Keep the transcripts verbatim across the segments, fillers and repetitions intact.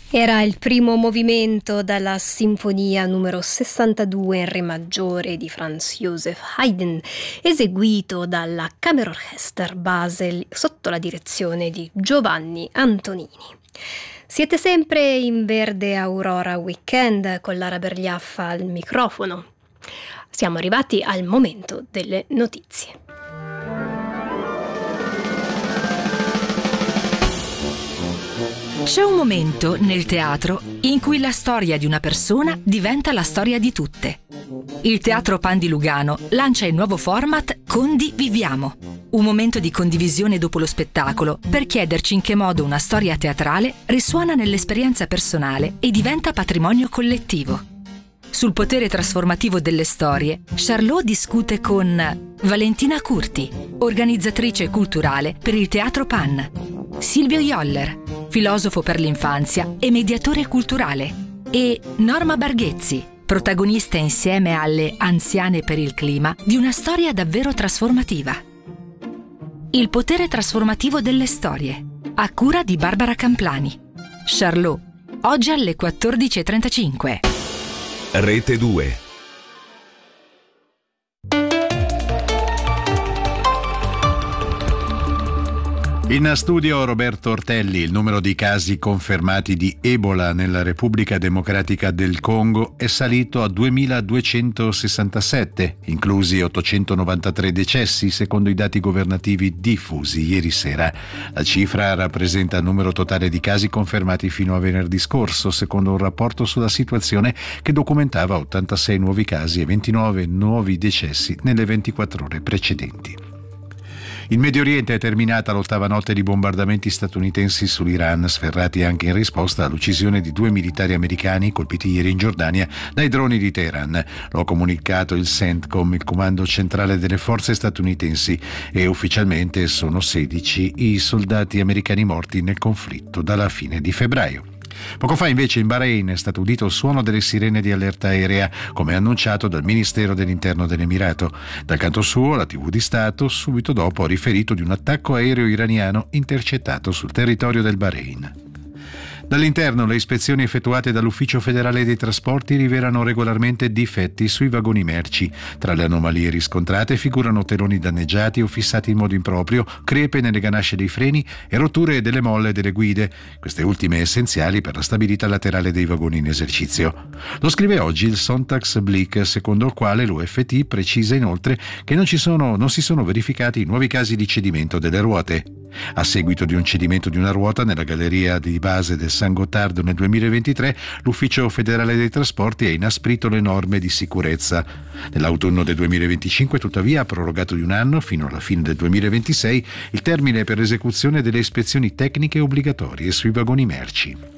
Era il primo movimento dalla Sinfonia numero sessantadue in Re maggiore di Franz Joseph Haydn, eseguito dalla Kammerorchester Basel sotto la direzione di Giovanni Antonini. Siete sempre in Verde Aurora Weekend con Lara Bergliaffa al microfono. Siamo arrivati al momento delle notizie. C'è un momento nel teatro in cui la storia di una persona diventa la storia di tutte. Il Teatro Pan di Lugano lancia il nuovo format Condi Viviamo. Un momento di condivisione dopo lo spettacolo per chiederci in che modo una storia teatrale risuona nell'esperienza personale e diventa patrimonio collettivo. Sul potere trasformativo delle storie, Charlot discute con Valentina Curti, organizzatrice culturale per il Teatro Pan, Silvio Joller, filosofo per l'infanzia e mediatore culturale, e Norma Barghezzi, protagonista insieme alle Anziane per il clima di una storia davvero trasformativa. Il potere trasformativo delle storie, a cura di Barbara Camplani. Charlot, oggi alle quattordici e trentacinque. Rete due. In studio Roberto Ortelli. Il numero di casi confermati di Ebola nella Repubblica Democratica del Congo è salito a duemiladuecentosessantasette, inclusi ottocentonovantatré decessi secondo i dati governativi diffusi ieri sera. La cifra rappresenta il numero totale di casi confermati fino a venerdì scorso, secondo un rapporto sulla situazione che documentava ottantasei nuovi casi e ventinove nuovi decessi nelle ventiquattro ore precedenti. In Medio Oriente è terminata l'ottava notte di bombardamenti statunitensi sull'Iran, sferrati anche in risposta all'uccisione di due militari americani colpiti ieri in Giordania dai droni di Teheran. Lo ha comunicato il CENTCOM, il comando centrale delle forze statunitensi, e ufficialmente sono sedici i soldati americani morti nel conflitto dalla fine di febbraio. Poco fa invece in Bahrain è stato udito il suono delle sirene di allerta aerea, come annunciato dal Ministero dell'Interno dell'Emirato. Dal canto suo, la tivù di Stato subito dopo ha riferito di un attacco aereo iraniano intercettato sul territorio del Bahrain. Dall'interno, le ispezioni effettuate dall'Ufficio federale dei trasporti rivelano regolarmente difetti sui vagoni merci. Tra le anomalie riscontrate figurano teloni danneggiati o fissati in modo improprio, crepe nelle ganasce dei freni e rotture delle molle delle guide, queste ultime essenziali per la stabilità laterale dei vagoni in esercizio. Lo scrive oggi il Sonntagsblick, secondo il quale l'U F T precisa inoltre che non, ci sono, non si sono verificati nuovi casi di cedimento delle ruote. A seguito di un cedimento di una ruota nella galleria di base del San Gottardo nel duemilaventitré, l'Ufficio federale dei trasporti ha inasprito le norme di sicurezza. Nell'autunno del duemilaventicinque, tuttavia, ha prorogato di un anno, fino alla fine del duemilaventisei, il termine per l'esecuzione delle ispezioni tecniche obbligatorie sui vagoni merci.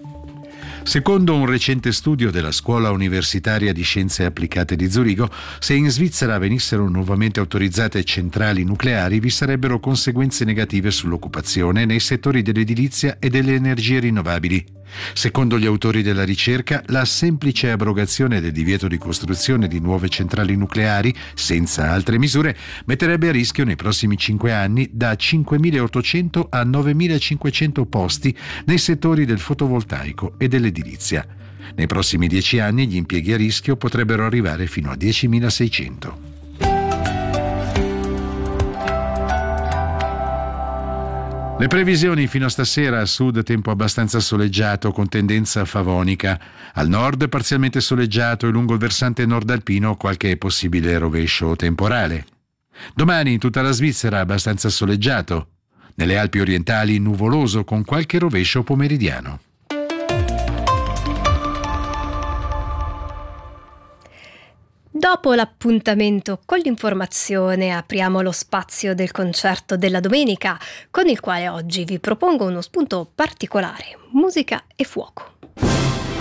Secondo un recente studio della Scuola Universitaria di Scienze Applicate di Zurigo, se in Svizzera venissero nuovamente autorizzate centrali nucleari, vi sarebbero conseguenze negative sull'occupazione nei settori dell'edilizia e delle energie rinnovabili. Secondo gli autori della ricerca, la semplice abrogazione del divieto di costruzione di nuove centrali nucleari, senza altre misure, metterebbe a rischio nei prossimi cinque anni da cinquemilaottocento a novemilacinquecento posti nei settori del fotovoltaico e dell'edilizia. Nei prossimi dieci anni gli impieghi a rischio potrebbero arrivare fino a diecimilaseicento. Le previsioni fino a stasera: a sud tempo abbastanza soleggiato con tendenza favonica, al nord parzialmente soleggiato e lungo il versante nord alpino qualche possibile rovescio temporale. Domani in tutta la Svizzera abbastanza soleggiato, nelle Alpi orientali nuvoloso con qualche rovescio pomeridiano. Dopo l'appuntamento con l'informazione apriamo lo spazio del concerto della domenica, con il quale oggi vi propongo uno spunto particolare: musica e fuoco.